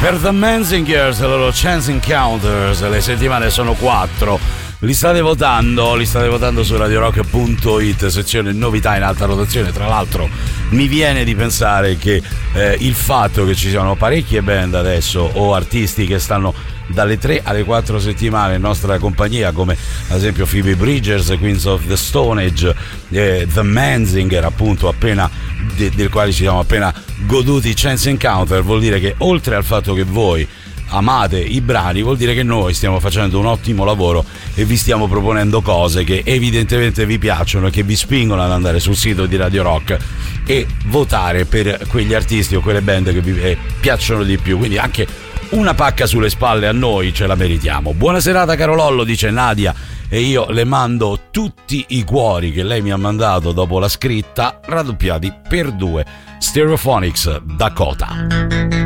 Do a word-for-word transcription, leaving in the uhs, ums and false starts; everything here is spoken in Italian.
Per The Menzingers, le loro Chance Encounters, le settimane sono quattro. Li state votando, li state votando su radio rock punto it, sezione novità in alta rotazione. Tra l'altro mi viene di pensare che eh, il fatto che ci siano parecchie band adesso o artisti che stanno dalle tre alle quattro settimane in nostra compagnia, come ad esempio Phoebe Bridgers, Queens of the Stone Age, eh, The Menzinger, appunto, appena de, del quale ci siamo appena goduti Chance Encounter, vuol dire che oltre al fatto che voi amate i brani, vuol dire che noi stiamo facendo un ottimo lavoro e vi stiamo proponendo cose che evidentemente vi piacciono e che vi spingono ad andare sul sito di Radio Rock e votare per quegli artisti o quelle band che vi eh, piacciono di più. Quindi anche una pacca sulle spalle a noi ce la meritiamo. Buona serata caro Lollo, dice Nadia, e io le mando tutti i cuori che lei mi ha mandato dopo la scritta raddoppiati per due. Stereophonics, Dakota.